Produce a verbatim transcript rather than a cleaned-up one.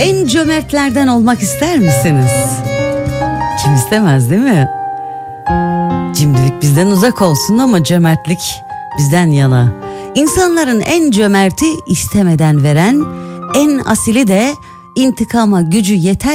En cömertlerden olmak ister misiniz? Kim istemez değil mi? Cimrilik bizden uzak olsun ama cömertlik bizden yana. İnsanların en cömerti istemeden veren, en asili de intikama gücü yeter